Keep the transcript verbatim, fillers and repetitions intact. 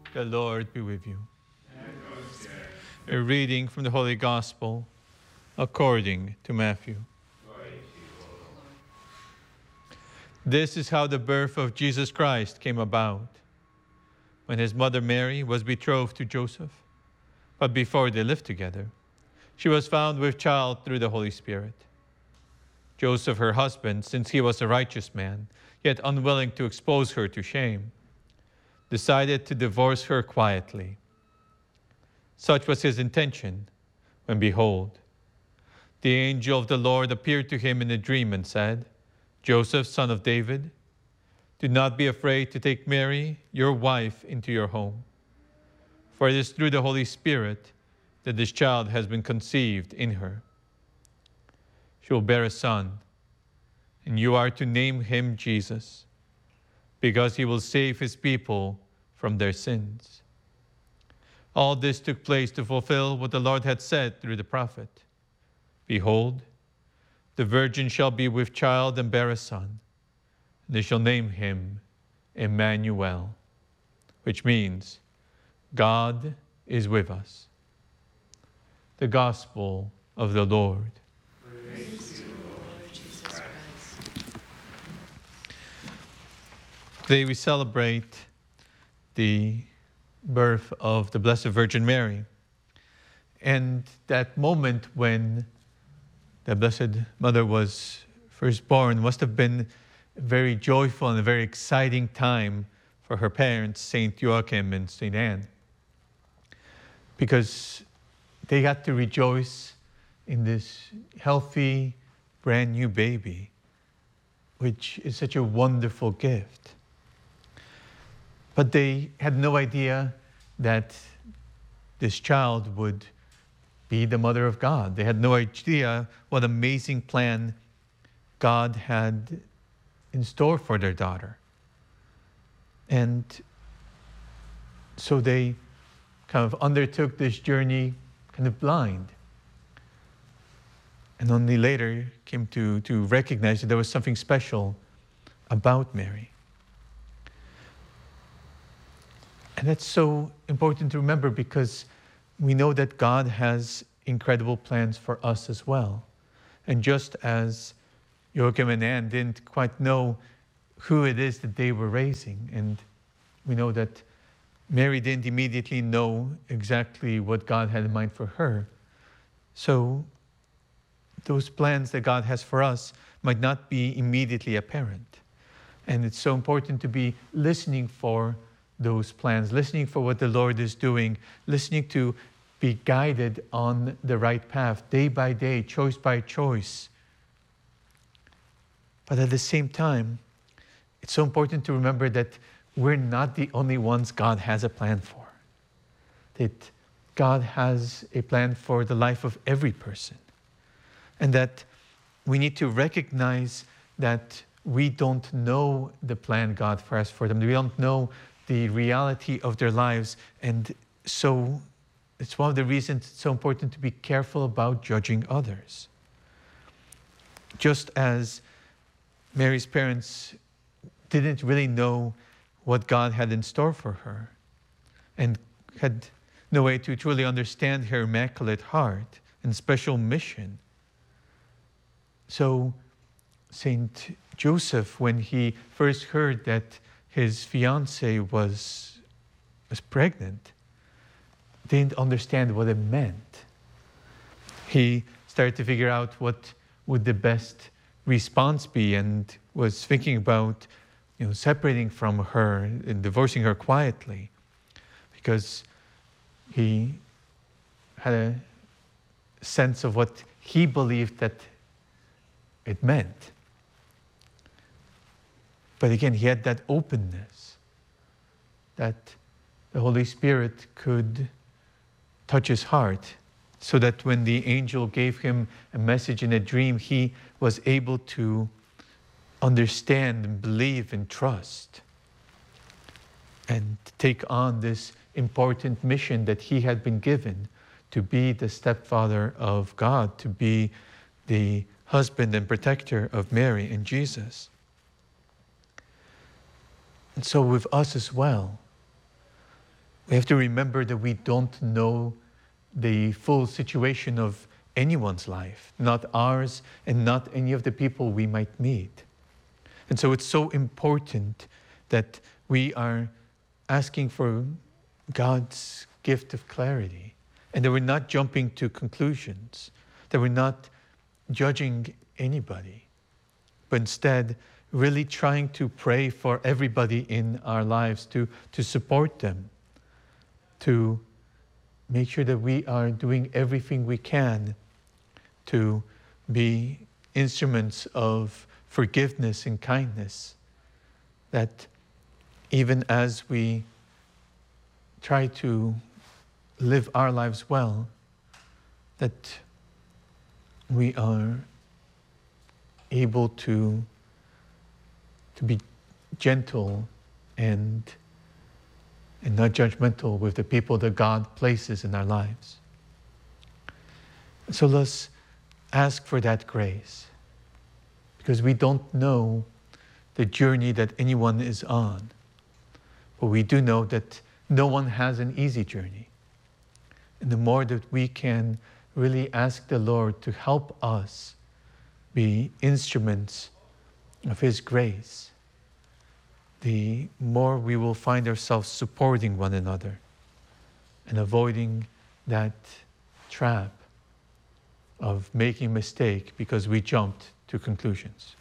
The Lord be with you. And with your spirit. A reading from the Holy Gospel according to Matthew. Glory to you, O Lord. This is how the birth of Jesus Christ came about. When his mother Mary was betrothed to Joseph, but before they lived together, she was found with child through the Holy Spirit. Joseph, her husband, since he was a righteous man, yet unwilling to expose her to shame, decided to divorce her quietly. Such was his intention, when behold, the angel of the Lord appeared to him in a dream and said, Joseph, son of David, do not be afraid to take Mary, your wife, into your home. For it is through the Holy Spirit that this child has been conceived in her. She will bear a son, and you are to name him Jesus, because he will save his people from their sins. All this took place to fulfill what the Lord had said through the prophet. Behold, the virgin shall be with child and bear a son, and they shall name him Emmanuel, which means God is with us. The Gospel of the Lord. Praise to you, Lord Jesus Christ. Today we celebrate the birth of the Blessed Virgin Mary. And that moment when the Blessed Mother was first born must have been a very joyful and a very exciting time for her parents, Saint Joachim and Saint Anne, because they got to rejoice in this healthy, brand new baby, which is such a wonderful gift. But they had no idea that this child would be the mother of God. They had no idea what amazing plan God had in store for their daughter. And so they kind of undertook this journey kind of blind. And only later came to, to recognize that there was something special about Mary. And that's so important to remember, because we know that God has incredible plans for us as well. And just as Joachim and Anne didn't quite know who it is that they were raising, and we know that Mary didn't immediately know exactly what God had in mind for her. So those plans that God has for us might not be immediately apparent. And it's so important to be listening for those plans, listening for what the Lord is doing, listening to be guided on the right path, day by day, choice by choice. But at the same time, it's so important to remember that we're not the only ones God has a plan for. That God has a plan for the life of every person. And that we need to recognize that we don't know the plan God has for them. We don't know the reality of their lives. And so it's one of the reasons it's so important to be careful about judging others. Just as Mary's parents didn't really know what God had in store for her and had no way to truly understand her immaculate heart and special mission. So Saint Joseph, when he first heard that his fiancée was, was pregnant, didn't understand what it meant. He started to figure out what would the best response be, and was thinking about, you know, separating from her and divorcing her quietly, because he had a sense of what he believed that it meant. But again, he had that openness that the Holy Spirit could touch his heart, so that when the angel gave him a message in a dream, he was able to understand and believe and trust and take on this important mission that he had been given, to be the stepfather of God, to be the husband and protector of Mary and Jesus. And so with us as well, We have to remember that we don't know the full situation of anyone's life, not ours and not any of the people we might meet. And so it's so important that we are asking for God's gift of clarity, and that we're not jumping to conclusions, that we're not judging anybody, but instead really trying to pray for everybody in our lives, to, to support them, to make sure that we are doing everything we can to be instruments of forgiveness and kindness, that even as we try to live our lives well, that we are able to, to be gentle and, and not judgmental with the people that God places in our lives. So let's ask for that grace, because we don't know the journey that anyone is on. But we do know that no one has an easy journey. And the more that we can really ask the Lord to help us be instruments of His grace, the more we will find ourselves supporting one another and avoiding that trap of making a mistake because we jumped to conclusions.